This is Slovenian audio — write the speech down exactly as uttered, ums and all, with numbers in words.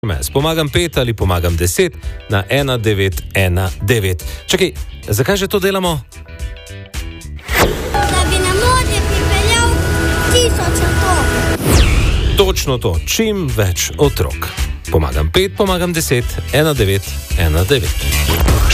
Pomagam pet ali pomagam deset na ena devet ena devet. Čakaj, zakaj že to delamo? Da bi na morje pripeljal tisoč otrok. Točno to, čim več otrok. Pomagam pet, pomagam deset, ena devet ena devet.